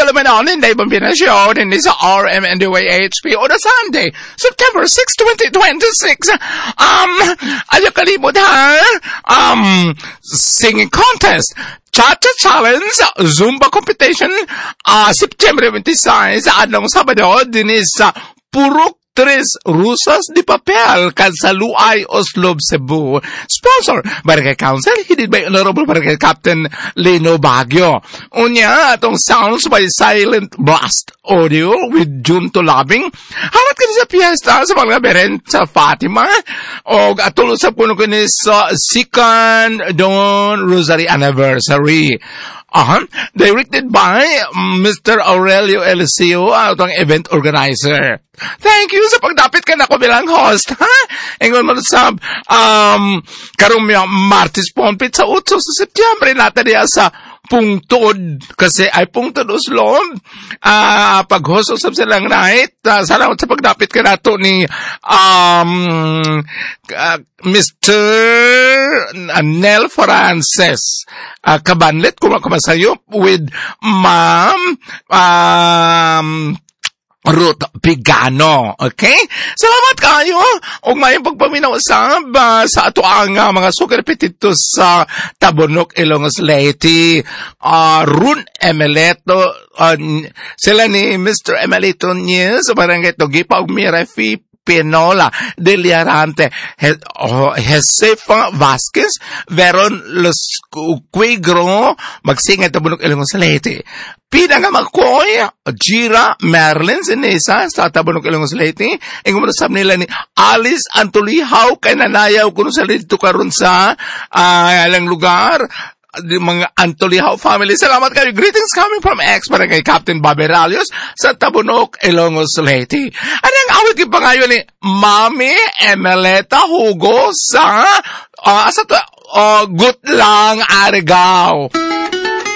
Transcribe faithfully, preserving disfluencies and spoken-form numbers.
Iluminon, hindi Bambinasyon, hindi sa R M N D Y H P, o na Sunday, September sixth, twenty twenty-six. Um, ayaw kalimut ha? Um, singing contest, Cha-Cha Challenge, Zumba Competition, uh, September twenty-six, anong Sabado, din sa Purok Tres Rusas de Papel, Kansaluay, Oslob, Cebu. Sponsor, Barangay Council, headed by Honorable Barangay Captain Leno Baguio. Unya, atong sounds by Silent Blast Audio with Junto Labing. Hawat ka sa piyesta sa mga beren sa Fatima. O atulo sa puno ko ni sa Sikan Don Rosary Anniversary. Uh-huh. Directed by Mister Aurelio Eliseo, atong event organizer. Thank you sa pagdapit ka na ko bilang host, ha? Ingon mo sa, um, karong Martis Pompit sa eight sa Setyembre nata diya sa Pungtod, kasi ay Pungtod Uslom, ah, uh, pag-host sa silang night, uh, salamat sa pagdapit ka na to ni, um, uh, Mister Nel Frances, uh, Kabanlet, kumakamasayop with Ma'am, um, Ruth Pigano. Okay? Salamat kayo. O ngayong pagpaminaw-usab uh, sa ato ang uh, mga sugar petito sa Tabunok, Ilongos Leyte. Uh, Run Emeleto. Uh, sila ni Mister Emeleto Nies. Barangay Togipa og Mirafi Pinola de Liarante. He, oh, Josefa Vasquez. Veron Los Cuigro. Magsingay Tabunok, Ilongos Leyte. Pinangamakoy, Jira Merlin, sinisa, sa Tabunok, Ilongos Leyte. Ang umarasab nila ni Alice Antulihaw, kay nanayaw kuno sa dito karon sa uh, alang lugar. Di mga Antulihaw family. Salamat kayo. Greetings coming from ex Barangay Captain Bobby Ralios sa Tabunok, Ilongos Leyte. Ano ang awit yung pangayon ni Mami Emeleta Hugo sa uh, sa uh, Gutlang, Arigao.